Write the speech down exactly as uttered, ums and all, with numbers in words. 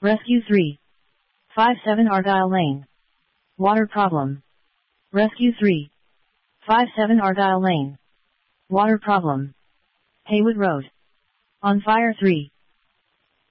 Rescue three. five seven Argyle Lane. Water problem. Rescue three. five seven Argyle Lane. Water problem. Haywood Road. On fire three.